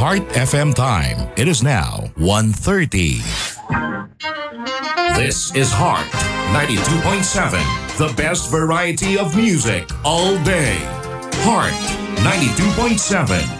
Heart FM time. It is now 1:30. This is Heart 92.7, the best variety of music all day. Heart 92.7.